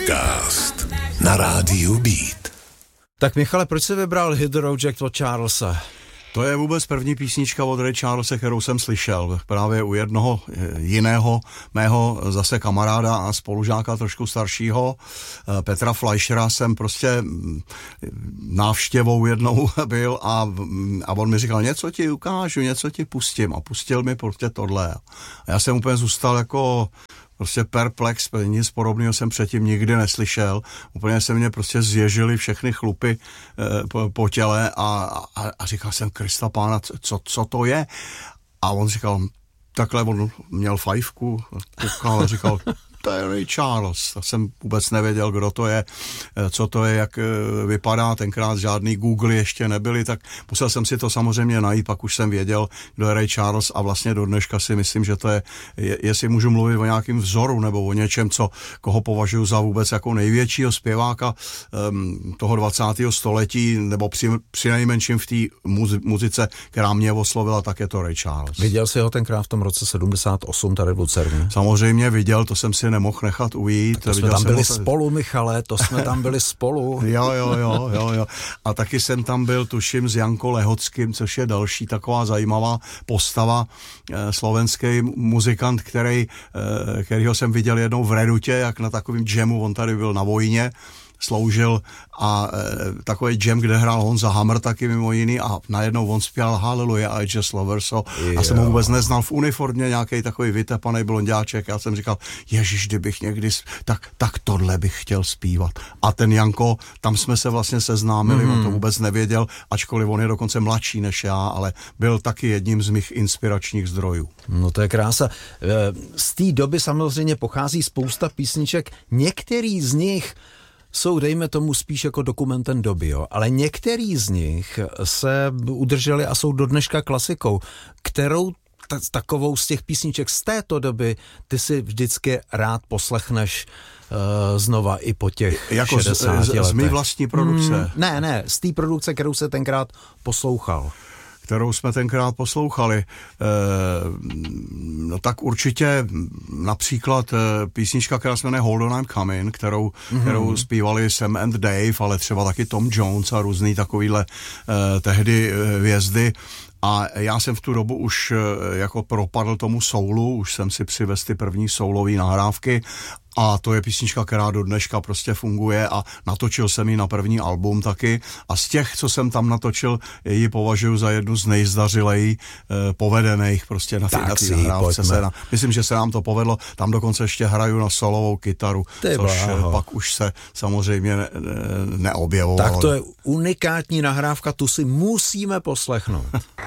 Podcast na rádiu Beat. Tak Michale, proč jsi vybral Hit the Road Jack od Charlesa? To je vůbec první písnička od Ray Charlese, kterou jsem slyšel. Právě u jednoho jiného mého zase kamaráda a spolužáka trošku staršího, Petra Fleischera, jsem prostě návštěvou jednou byl a on mi říkal, něco ti ukážu, něco ti pustím a pustil mi prostě tohle. A já jsem úplně zůstal jako prostě perplex, nic podobného jsem předtím nikdy neslyšel. Úplně se mě prostě zježily všechny chlupy po těle a říkal jsem, Krista pána, co to je? A on říkal, takhle on měl fajfku, koukal a říkal, to je Ray Charles. Já jsem vůbec nevěděl, kdo to je, co to je, jak vypadá. Tenkrát žádný Google ještě nebyly, tak musel jsem si to samozřejmě najít, pak už jsem věděl, kdo je Ray Charles a vlastně do dneška si myslím, že to je, jestli můžu mluvit o nějakém vzoru nebo o něčem, koho považuji za vůbec jako největšího zpěváka toho 20. století, nebo přinejmenším v té muzice, která mě oslovila, tak je to Ray Charles. Viděl jsi ho tenkrát v tom roce 78 tady v Lucerně? Samozřejmě viděl, to jsem si nemohl nechat ujít. To jsme tam byli spolu, Michale, to jsme tam byli spolu. Jo. A taky jsem tam byl, tuším, s Janko Lehockým, což je další taková zajímavá postava, slovenský muzikant, kterýho jsem viděl jednou v Redutě, jak na takovým jamu, on tady byl na vojně, sloužil a takový jam, kde hrál Honza Hammer taky mimo jiný a najednou on zpěl Hallelujah, I just love her so. Já jsem ho vůbec neznal v uniformě, nějaký takový vytepaný blonďáček. Já jsem říkal, ježiš, kdybych někdy, tak tohle bych chtěl zpívat. A ten Janko, tam jsme se vlastně seznámili, on to vůbec nevěděl, ačkoliv on je dokonce mladší než já, ale byl taky jedním z mých inspiračních zdrojů. No to je krása. Z té doby samozřejmě pochází spousta písniček, některý z nich jsou, dejme tomu, spíš jako dokumentem doby, jo. Ale některý z nich se udrželi a jsou do dneška klasikou, kterou takovou z těch písniček z této doby ty si vždycky rád poslechneš znova i po těch jako 60 letech. Z mý vlastní produkce? Ne, z té produkce, kterou se tenkrát poslouchal. Kterou jsme tenkrát poslouchali. No tak určitě například písnička, která se jmenuje Hold on I'm Coming, kterou zpívali Sam and Dave, ale třeba taky Tom Jones a různý takovýhle tehdy hvězdy. A já jsem v tu dobu už jako propadl tomu soulu, už jsem si přivez ty první soulové nahrávky a to je písnička, která do dneška prostě funguje a natočil jsem ji na první album taky a z těch, co jsem tam natočil, ji považuji za jednu z nejzdařilejch povedených prostě na té nahrávce. Myslím, že se nám to povedlo, tam dokonce ještě hraju na solovou kytaru, což pak už se samozřejmě neobjevovalo. Tak to je unikátní nahrávka, tu si musíme poslechnout.